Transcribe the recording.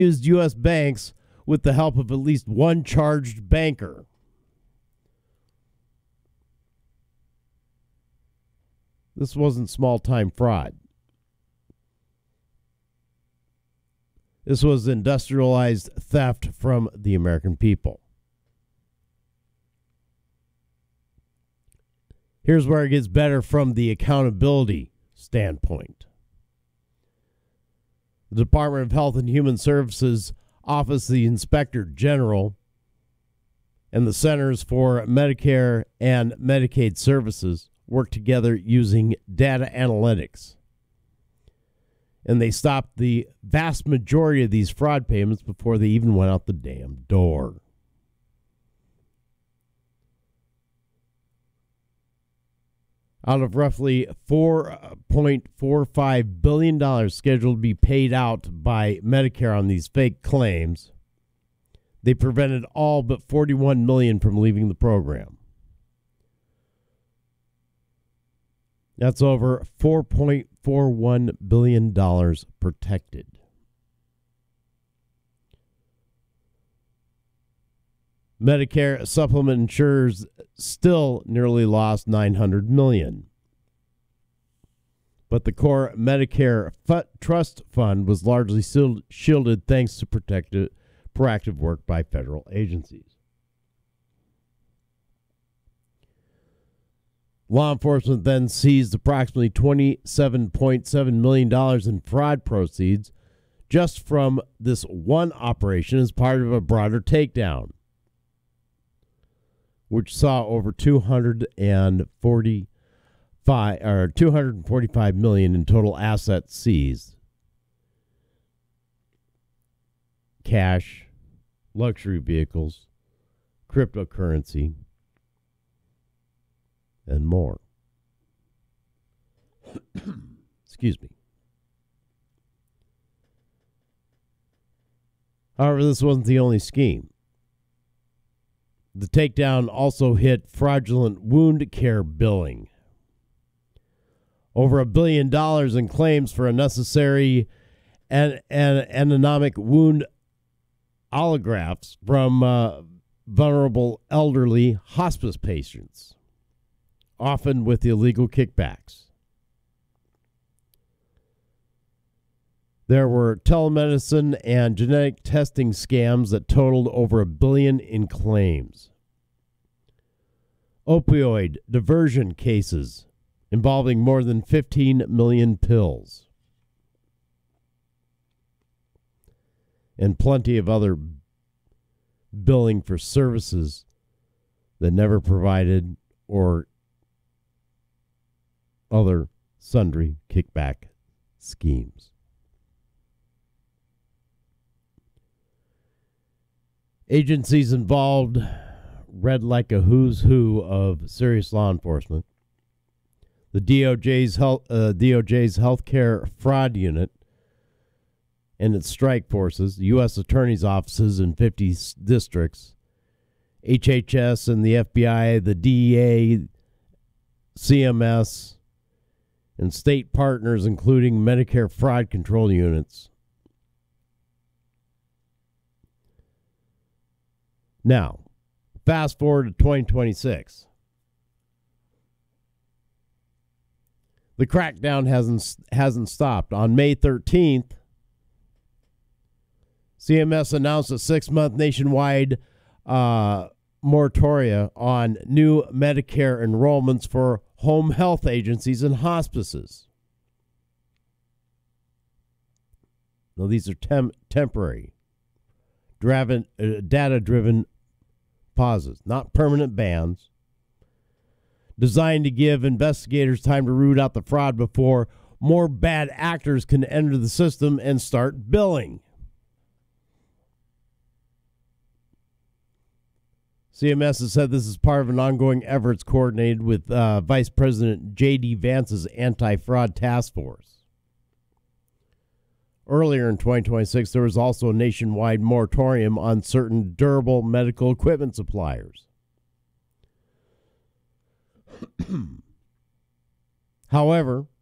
used U.S. banks with the help of at least one charged banker. This wasn't small-time fraud. This was industrialized theft from the American people. Here's where it gets better from the accountability standpoint. The Department of Health and Human Services Office of the Inspector General and the Centers for Medicare and Medicaid Services work together using data analytics. And they stopped the vast majority of these fraud payments before they even went out the damn door. Out of roughly $4.45 billion scheduled to be paid out by Medicare on these fake claims, they prevented all but $41 million from leaving the program. That's over $4.41 billion protected. Medicare supplement insurers still nearly lost $900 million. But the core Medicare trust fund was largely shielded thanks to proactive work by federal agencies. Law enforcement then seized approximately $27.7 million in fraud proceeds just from this one operation as part of a broader takedown, which saw over $245 million in total assets seized. Cash, luxury vehicles, cryptocurrency, and more. Excuse me. However, this wasn't the only scheme. The takedown also hit fraudulent wound care billing. Over $1 billion in claims for unnecessary and anatomic wound allografts from vulnerable elderly hospice patients, often with illegal kickbacks. There were telemedicine and genetic testing scams that totaled over $1 billion in claims. Opioid diversion cases involving more than 15 million pills. And plenty of other billing for services that never provided or other sundry kickback schemes. Agencies involved read like a who's who of serious law enforcement. The DOJ's Healthcare Fraud Unit and its strike forces, the U.S. Attorney's offices in 50 districts, HHS and the FBI, the DEA, CMS, and state partners, including Medicare fraud control units. Now, fast forward to 2026. The crackdown hasn't stopped. On May 13th, CMS announced a 6-month nationwide moratoria on new Medicare enrollments for home health agencies and hospices. Now, these are temporary, data-driven pauses, not permanent bans, designed to give investigators time to root out the fraud before more bad actors can enter the system and start billing. CMS has said this is part of an ongoing efforts coordinated with Vice President J.D. Vance's anti-fraud task force. Earlier in 2026, there was also a nationwide moratorium on certain durable medical equipment suppliers. However,